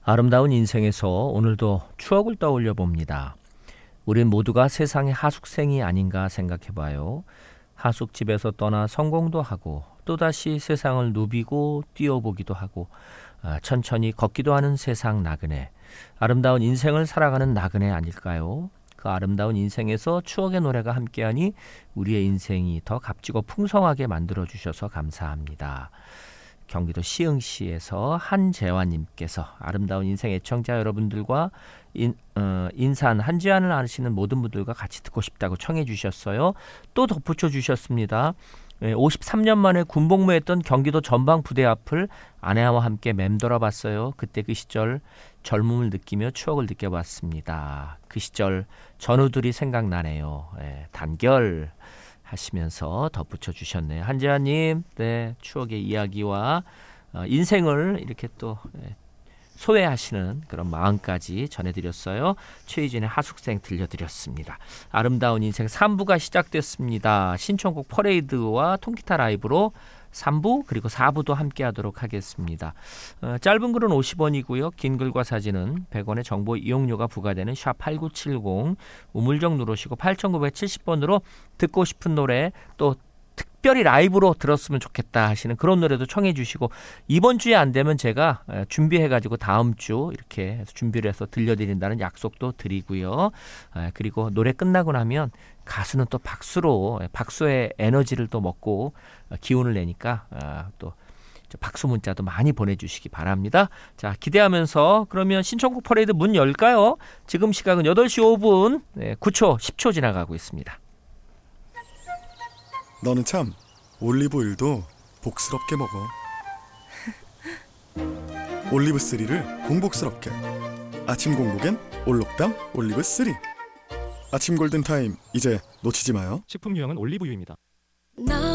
아름다운 인생에서 오늘도 추억을 떠올려 봅니다. 우린 모두가 세상의 하숙생이 아닌가 생각해봐요. 하숙집에서 떠나 성공도 하고 또다시 세상을 누비고 뛰어보기도 하고 천천히 걷기도 하는 세상 나그네. 아름다운 인생을 살아가는 나그네 아닐까요? 그 아름다운 인생에서 추억의 노래가 함께하니 우리의 인생이 더 값지고 풍성하게 만들어주셔서 감사합니다. 경기도 시흥시에서 한재환님께서 아름다운 인생 애청자 여러분들과 인산 한재환을 아시는 모든 분들과 같이 듣고 싶다고 청해 주셨어요. 또 덧붙여 주셨습니다. 53년 만에 군복무했던 경기도 전방 부대 앞을 아내와 함께 맴돌아 봤어요. 그때 그 시절 젊음을 느끼며 추억을 느껴봤습니다. 그 시절 전우들이 생각나네요. 단결 하시면서 덧붙여 주셨네요. 한재환님, 네, 추억의 이야기와 인생을 이렇게 또 소외하시는 그런 마음까지 전해드렸어요. 최희진의 하숙생 들려드렸습니다. 아름다운 인생 3부가 시작됐습니다. 신청곡 퍼레이드와 통기타 라이브로 3부 그리고 4부도 함께 하도록 하겠습니다. 짧은 글은 50원이고요. 긴 글과 사진은 100원의 정보 이용료가 부과되는 샵8970 우물정 누르시고 8970번으로 듣고 싶은 노래 또 특별히 라이브로 들었으면 좋겠다 하시는 그런 노래도 청해 주시고 이번 주에 안 되면 제가 준비해가지고 다음 주 이렇게 해서 준비를 해서 들려드린다는 약속도 드리고요. 그리고 노래 끝나고 나면 가수는 또 박수의 에너지를 또 먹고 기운을 내니까 또 박수 문자도 많이 보내주시기 바랍니다. 자, 기대하면서 그러면 신청곡 퍼레이드 문 열까요? 지금 시각은 8시 5분 9초 10초 지나가고 있습니다. 너는 참 올리브오일도 복스럽게 먹어. 올리브3를 공복스럽게. 아침 공복엔 올록담 올리브3. 아침 골든타임 이제 놓치지 마요. 식품 유형은 올리브유입니다.